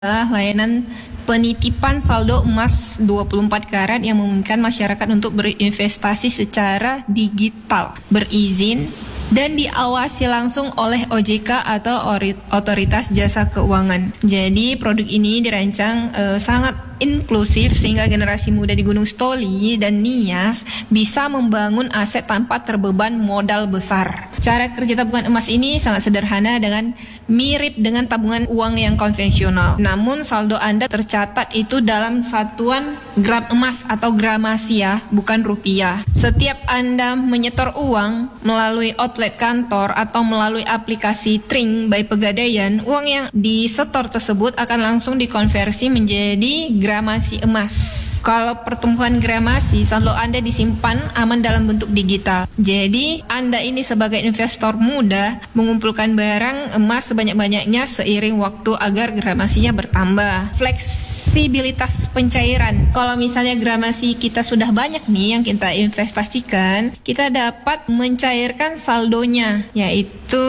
layanan penitipan saldo emas 24 karat yang memungkinkan masyarakat untuk berinvestasi secara digital, berizin, dan diawasi langsung oleh OJK atau Otoritas Jasa Keuangan. Jadi produk ini dirancang sangat inklusif sehingga generasi muda di Gunung Stoli dan Nias bisa membangun aset tanpa terbeban modal besar. Cara kerja tabungan emas ini sangat sederhana dengan mirip dengan tabungan uang yang konvensional. Namun saldo Anda tercatat itu dalam satuan gram emas atau gramasi ya, bukan rupiah. Setiap Anda menyetor uang melalui outlet kantor atau melalui aplikasi Tring by Pegadaian, uang yang disetor tersebut akan langsung dikonversi menjadi gramasi emas. Kalau pertumbuhan gramasi, saldo Anda disimpan aman dalam bentuk digital. Jadi, Anda ini sebagai investor muda mengumpulkan barang emas sebanyak-banyaknya seiring waktu agar gramasinya bertambah. Fleksibilitas pencairan. Kalau misalnya gramasi kita sudah banyak nih yang kita investasikan, kita dapat mencairkan saldonya, yaitu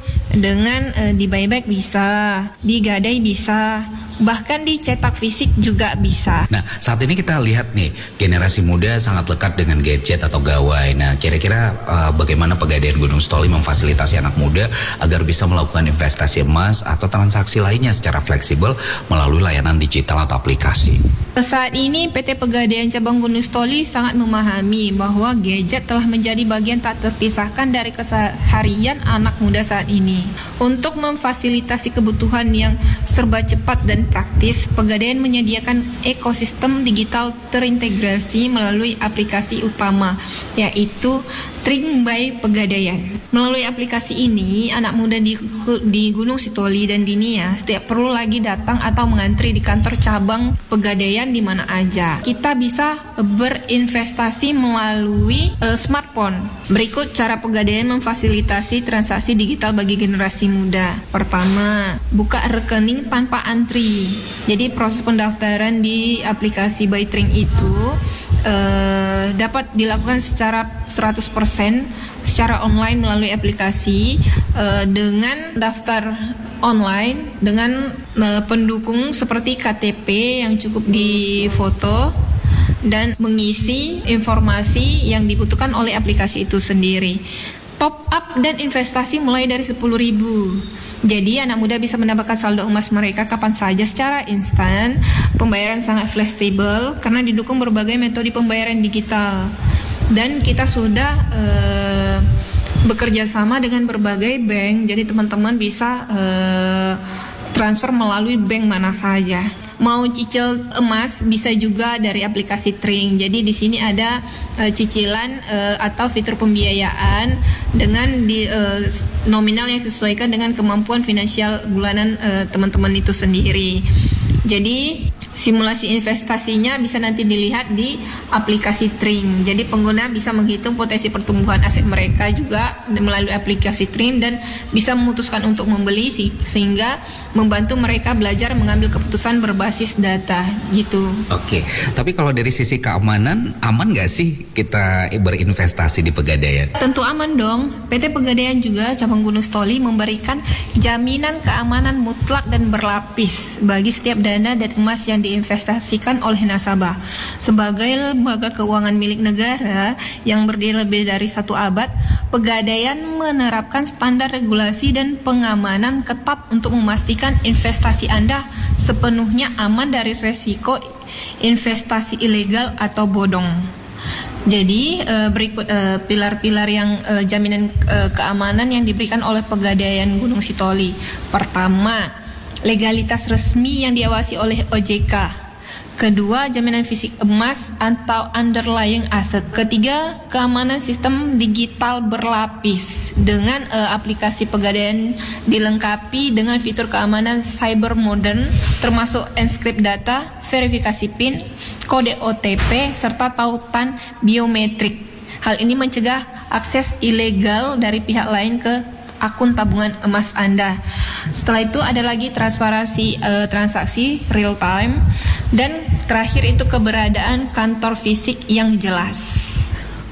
dengan di buyback bisa, digadai bisa, bahkan dicetak fisik juga bisa. Nah, saat ini kita lihat nih, generasi muda sangat lekat dengan gadget atau gawai. Nah, kira-kira bagaimana Pegadaian Gunung Stoli memfasilitasi anak muda agar bisa melakukan investasi emas atau transaksi lainnya secara fleksibel melalui layanan digital atau aplikasi? Saat ini PT Pegadaian Cabang Gunung Stoli sangat memahami bahwa gadget telah menjadi bagian tak terpisahkan dari keseharian anak muda saat ini. Untuk memfasilitasi kebutuhan yang serba cepat dan praktis, Pegadaian menyediakan ekosistem digital terintegrasi melalui aplikasi utama, yaitu Tring by Pegadaian. Melalui aplikasi ini, anak muda di Gunung Sitoli dan di Nias tidak perlu lagi datang atau mengantri di kantor cabang Pegadaian di mana aja. Kita bisa berinvestasi melalui smartphone. Berikut cara Pegadaian memfasilitasi transaksi digital bagi generasi muda. Pertama, buka rekening tanpa antri. Jadi proses pendaftaran di aplikasi by Tring itu dapat dilakukan secara 100% secara online melalui aplikasi dengan daftar online dengan pendukung seperti KTP yang cukup difoto dan mengisi informasi yang dibutuhkan oleh aplikasi itu sendiri. Top up dan investasi mulai dari 10.000. Jadi anak muda bisa mendapatkan saldo emas mereka kapan saja secara instan. Pembayaran sangat fleksibel karena didukung berbagai metode pembayaran digital. Dan kita sudah bekerja sama dengan berbagai bank. Jadi teman-teman bisa transfer melalui bank mana saja. Mau cicil emas bisa juga dari aplikasi Tring. Jadi di sini ada cicilan atau fitur pembiayaan dengan nominal yang disesuaikan dengan kemampuan finansial bulanan teman-teman itu sendiri. Jadi simulasi investasinya bisa nanti dilihat di aplikasi Tring. Jadi pengguna bisa menghitung potensi pertumbuhan aset mereka juga melalui aplikasi Tring dan bisa memutuskan untuk membeli sehingga membantu mereka belajar mengambil keputusan berbasis data gitu. Oke, tapi kalau dari sisi keamanan, aman nggak sih kita berinvestasi di Pegadaian? Tentu aman dong. PT Pegadaian juga Cabang Gunung Stoli memberikan jaminan keamanan mutlak dan berlapis bagi setiap dana dan emas yang diinvestasikan oleh nasabah. Sebagai lembaga keuangan milik negara yang berdiri lebih dari 1 abad, Pegadaian menerapkan standar regulasi dan pengamanan ketat untuk memastikan investasi Anda sepenuhnya aman dari resiko investasi ilegal atau bodong. Jadi berikut pilar-pilar yang jaminan keamanan yang diberikan oleh Pegadaian Gunung Sitoli. Pertama, legalitas resmi yang diawasi oleh OJK. Kedua, jaminan fisik emas atau underlying asset. Ketiga, keamanan sistem digital berlapis dengan aplikasi Pegadaian dilengkapi dengan fitur keamanan cyber modern termasuk encrypt data, verifikasi PIN, kode OTP serta tautan biometrik. Hal ini mencegah akses ilegal dari pihak lain ke akun tabungan emas Anda. Setelah itu ada lagi transparansi transaksi real time dan terakhir itu keberadaan kantor fisik yang jelas.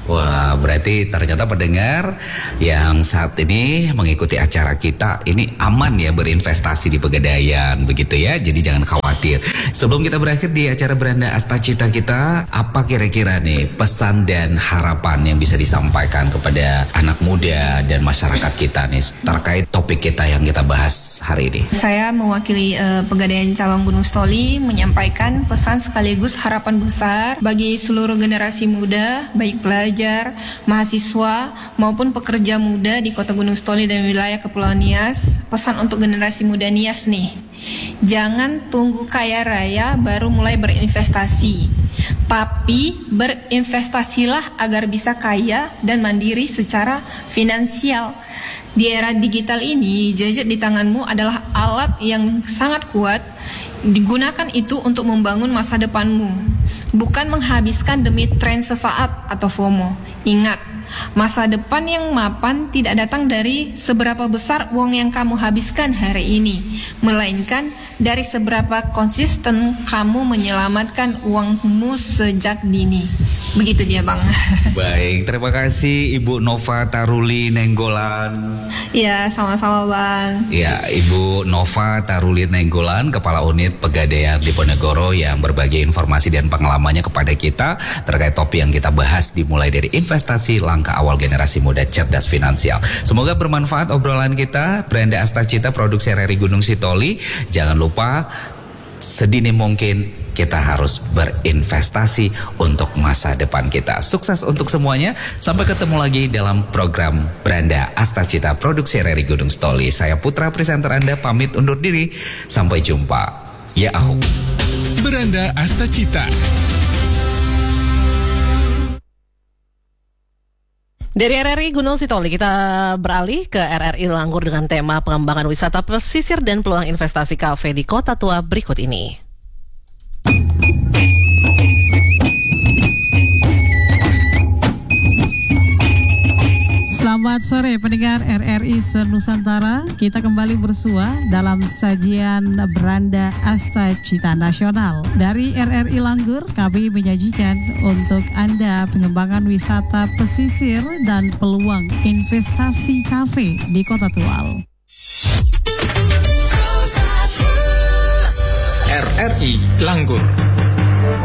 Wah, berarti ternyata pendengar yang saat ini mengikuti acara kita ini aman ya berinvestasi di Pegadaian, begitu ya. Jadi jangan khawatir. Sebelum kita berakhir di acara Beranda Astacita kita, apa kira-kira nih pesan dan harapan yang bisa disampaikan kepada anak muda dan masyarakat kita nih terkait topik kita yang kita bahas hari ini? Saya mewakili Pegadaian Cabang Gunung Stoli menyampaikan pesan sekaligus harapan besar bagi seluruh generasi muda, baik pelajar, mahasiswa maupun pekerja muda di Kota Gunung Stoli dan wilayah Kepulauan Nias. Pesan untuk generasi muda Nias nih, jangan tunggu kaya raya baru mulai berinvestasi, tapi berinvestasilah agar bisa kaya dan mandiri secara finansial. Di era digital ini, gadget di tanganmu adalah alat yang sangat kuat. Digunakan itu untuk membangun masa depanmu, bukan menghabiskan demi tren sesaat atau FOMO. Ingat, masa depan yang mapan tidak datang dari seberapa besar uang yang kamu habiskan hari ini, melainkan dari seberapa konsisten kamu menyelamatkan uangmu sejak dini. Begitu dia, Bang. Baik, terima kasih Ibu Nova Taruli Nenggolan. Ya, sama-sama, Bang. Ya, Ibu Nova Taruli Nenggolan, Kepala Unit Pegadaian Diponegoro yang berbagi informasi dan pengalamannya kepada kita terkait topik yang kita bahas dimulai dari investasi langkah awal generasi muda cerdas finansial. Semoga bermanfaat obrolan kita. Beranda Astacita, produksi RRI Gunung Sitoli. Jangan lupa sedini mungkin kita harus berinvestasi untuk masa depan kita. Sukses untuk semuanya. Sampai ketemu lagi dalam program Beranda Astacita produksi RRI Gunung Stoli. Saya Putra, presenter Anda, pamit undur diri. Sampai jumpa. Ya ahu. Beranda Astacita. Dari RRI Gunung Sitoli kita beralih ke RRI Langgur dengan tema pengembangan wisata pesisir dan peluang investasi kafe di Kota Tua berikut ini. Selamat sore pendengar RRI Senusantara. Kita kembali bersua dalam sajian Beranda Astacita Nasional. Dari RRI Langgur kami menyajikan untuk Anda pengembangan wisata pesisir dan peluang investasi kafe di Kota Tual. RRI Langgur.